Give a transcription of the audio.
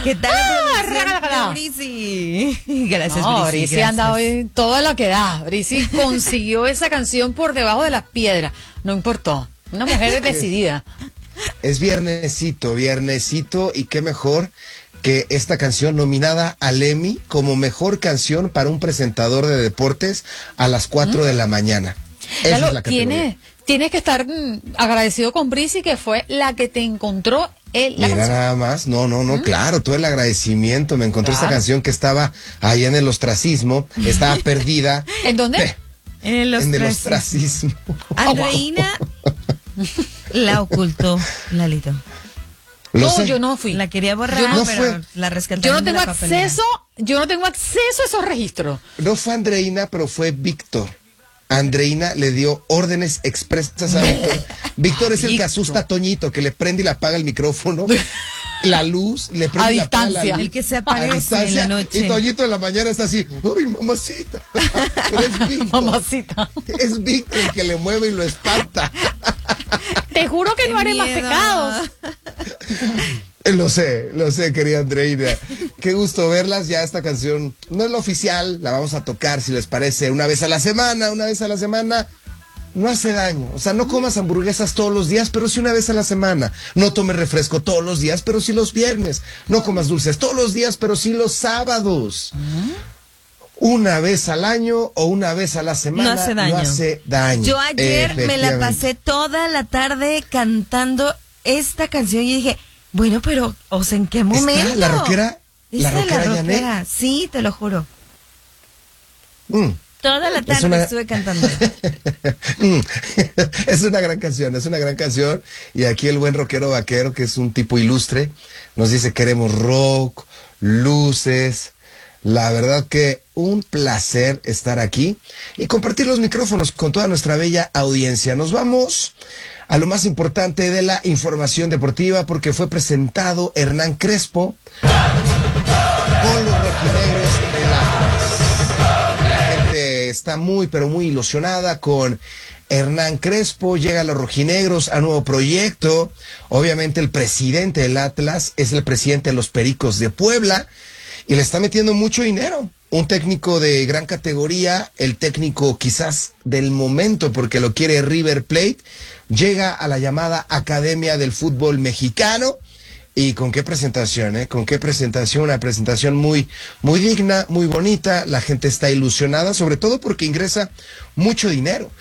¿Qué tal la Rácala. producción, Brisi? Gracias, No, Brisi. Brisi anda hoy todo lo que da. Brisi consiguió esa canción por debajo de las piedras. No importó. Una mujer decidida. Es viernesito, y qué mejor que esta canción nominada al Emmy como mejor canción para un presentador de deportes a las 4 de la mañana. Esa Lalo, es la categoría. tienes que estar agradecido con Brisi, que fue la que te encontró la Mira canción. nada más, no, claro, todo el agradecimiento. Me encontré esta canción que estaba allá en el ostracismo, estaba perdida. ¿En dónde? En el En el ostracismo. ostracismo. Andreina la ocultó, Lalito. Lo No, sé. yo no fui. La quería borrar, Yo no pero fue. la rescataron. Yo no de tengo la papelera. acceso a esos registros. No fue Andreina, pero fue Víctor. Andreina le dio órdenes expresas a Víctor. Víctor es el que Víctor. asusta a Toñito, que le prende y le apaga el micrófono, la luz, le prende A y le apaga la distancia. luz. El que se A aparece distancia, en la noche. Y Toñito en la mañana está así, ¡ay, mamacita! Pero es Víctor. Mamacita. Es Víctor el que le mueve y lo espanta. Te juro que no haré más miedo. pecados. Lo sé, querida Andreina. Qué gusto verlas. Ya esta canción no es la oficial, la vamos a tocar, si les parece, una vez a la semana. No hace daño. O sea, no comas hamburguesas todos los días, pero sí una vez a la semana. No tomes refresco todos los días, pero sí los viernes. No comas dulces todos los días, pero sí los sábados. Una vez al año o una vez a la semana. No hace daño. No hace daño. Yo ayer me la Efectivamente. pasé toda la tarde cantando esta canción y dije, bueno, pero, o sea, ¿en qué momento? ¿Está la rockera? ¿Es ¿La de rockera Janet? rockera? Sí, te lo juro. Mm. Toda la tarde una- estuve cantando. Es una gran canción. Y aquí el buen rockero vaquero, que es un tipo ilustre, nos dice: queremos rock, luces. La verdad que un placer estar aquí y compartir los micrófonos con toda nuestra bella audiencia. Nos vamos a lo más importante de la información deportiva, porque fue presentado Hernán Crespo con los rojinegros del Atlas. La gente está muy, pero muy ilusionada con Hernán Crespo. Llega a los rojinegros a nuevo proyecto. Obviamente el presidente del Atlas es el presidente de los Pericos de Puebla y le está metiendo mucho dinero. Un técnico de gran categoría, el técnico quizás del momento, porque lo quiere River Plate, llega a la llamada Academia del Fútbol Mexicano. Y con qué presentación, una presentación muy, muy digna, muy bonita. La gente está ilusionada, sobre todo porque ingresa mucho dinero.